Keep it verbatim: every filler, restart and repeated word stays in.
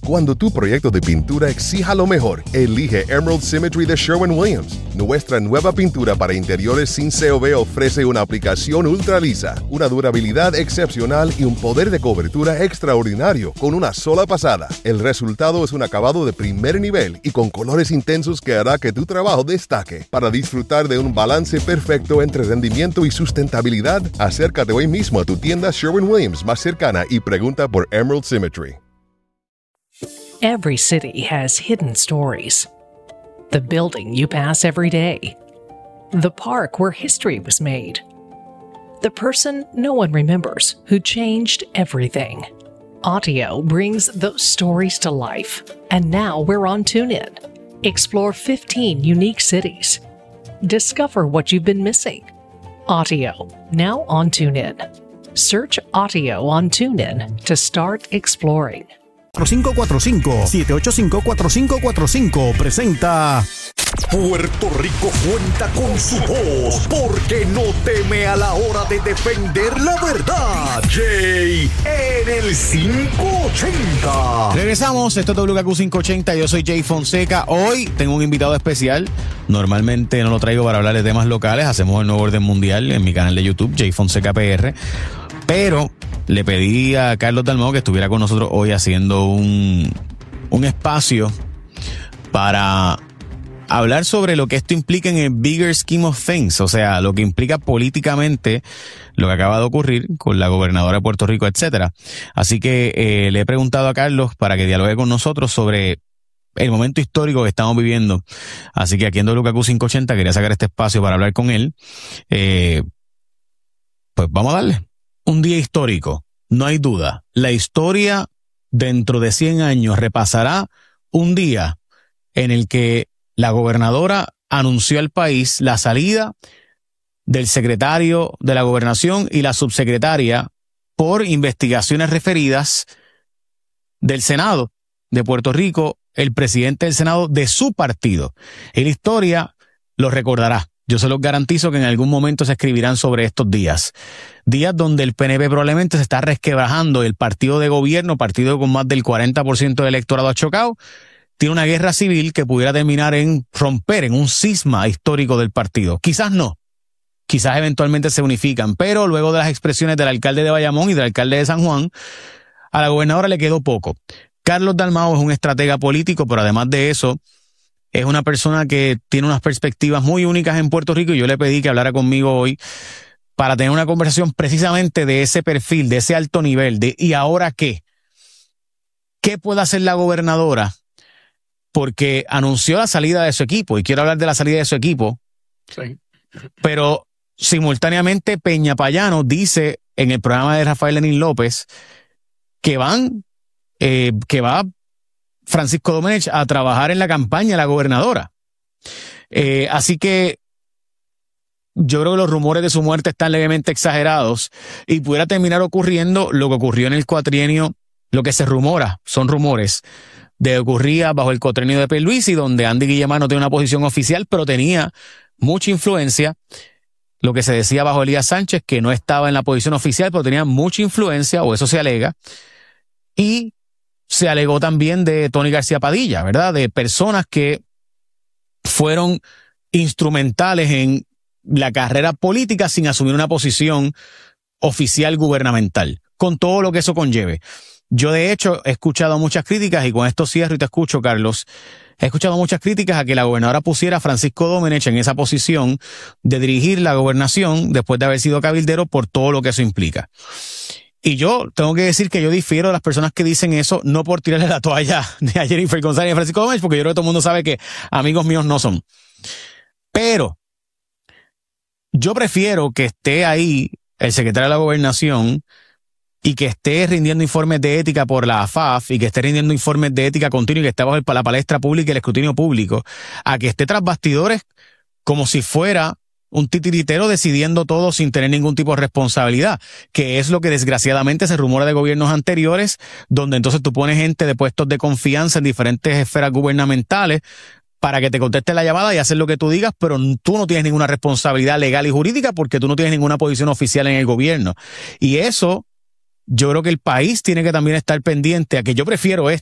Cuando tu proyecto de pintura exija lo mejor, elige Emerald Symmetry de Sherwin-Williams. Nuestra nueva pintura para interiores sin C O V ofrece una aplicación ultra lisa, una durabilidad excepcional y un poder de cobertura extraordinario con una sola pasada. El resultado es un acabado de primer nivel y con colores intensos que hará que tu trabajo destaque. Para disfrutar de un balance perfecto entre rendimiento y sustentabilidad, acércate hoy mismo a tu tienda Sherwin-Williams más cercana y pregunta por Emerald Symmetry. Every city has hidden stories. The building you pass every day. The park where history was made. The person no one remembers who changed everything. Audio brings those stories to life. And now we're on TuneIn. Explore fifteen unique cities. Discover what you've been missing. Audio, now on TuneIn. Search Audio on TuneIn to start exploring. cuatro cinco cuatro cinco, siete ocho cinco, cuatro cinco cuatro cinco presenta Puerto Rico cuenta con su voz porque no teme a la hora de defender la verdad. Jay en el quinientos ochenta. Regresamos, esto es W K Q quinientos ochenta, yo soy Jay Fonseca. Hoy tengo un invitado especial. Normalmente no lo traigo para hablar de temas locales, hacemos el nuevo orden mundial en mi canal de YouTube, Jay Fonseca P R. Pero le pedí a Carlos Dalmau que estuviera con nosotros hoy haciendo un, un espacio para hablar sobre lo que esto implica en el bigger scheme of things, o sea, lo que implica políticamente lo que acaba de ocurrir con la gobernadora de Puerto Rico, etcétera. Así que eh, le he preguntado a Carlos para que dialogue con nosotros sobre el momento histórico que estamos viviendo. Así que aquí en W K Q quinientos ochenta quería sacar este espacio para hablar con él. Eh, pues vamos a darle. Un día histórico, no hay duda. La historia dentro de cien años repasará un día en el que la gobernadora anunció al país la salida del secretario de la gobernación y la subsecretaria por investigaciones referidas del Senado de Puerto Rico, el presidente del Senado de su partido. Y la historia lo recordará. Yo se los garantizo que en algún momento se escribirán sobre estos días. Días donde el P N P probablemente se está resquebrajando, el partido de gobierno, partido con más del cuarenta por ciento del electorado achocado, tiene una guerra civil que pudiera terminar en romper, en un cisma histórico del partido. Quizás no. Quizás eventualmente se unifican, pero luego de las expresiones del alcalde de Bayamón y del alcalde de San Juan, a la gobernadora le quedó poco. Carlos Dalmau es un estratega político, pero además de eso, es una persona que tiene unas perspectivas muy únicas en Puerto Rico y yo le pedí que hablara conmigo hoy para tener una conversación precisamente de ese perfil, de ese alto nivel, de ¿y ahora qué? ¿Qué puede hacer la gobernadora? Porque anunció la salida de su equipo y quiero hablar de la salida de su equipo. Sí. Pero simultáneamente Peña Payano dice en el programa de Rafael Lenín López que van, eh, que va Francisco Domenech a trabajar en la campaña de la gobernadora. Eh, así que yo creo que los rumores de su muerte están levemente exagerados y pudiera terminar ocurriendo lo que ocurrió en el cuatrienio, lo que se rumora, son rumores, de ocurría bajo el cuatrienio de Pierluisi, donde Andy Guillemard no tenía una posición oficial, pero tenía mucha influencia. Lo que se decía bajo Elías Sánchez, que no estaba en la posición oficial, pero tenía mucha influencia, o eso se alega. Y se alegó también de Tony García Padilla, ¿verdad? De personas que fueron instrumentales en la carrera política sin asumir una posición oficial gubernamental, con todo lo que eso conlleve. Yo, de hecho, he escuchado muchas críticas, y con esto cierro y te escucho, Carlos, he escuchado muchas críticas a que la gobernadora pusiera a Francisco Domenech en esa posición de dirigir la gobernación después de haber sido cabildero por todo lo que eso implica. Y yo tengo que decir que yo difiero de las personas que dicen eso, no por tirarle la toalla ni a Jennifer González ni a Francisco Domenech, porque yo creo que todo el mundo sabe que amigos míos no son. Pero yo prefiero que esté ahí el secretario de la Gobernación y que esté rindiendo informes de ética por la A F A F y que esté rindiendo informes de ética continua y que esté bajo la palestra pública y el escrutinio público, a que esté tras bastidores como si fuera un titiritero decidiendo todo sin tener ningún tipo de responsabilidad, que es lo que desgraciadamente se rumora de gobiernos anteriores, donde entonces tú pones gente de puestos de confianza en diferentes esferas gubernamentales para que te conteste la llamada y hacer lo que tú digas, pero tú no tienes ninguna responsabilidad legal y jurídica porque tú no tienes ninguna posición oficial en el gobierno. Y eso, yo creo que el país tiene que también estar pendiente a que yo prefiero esto.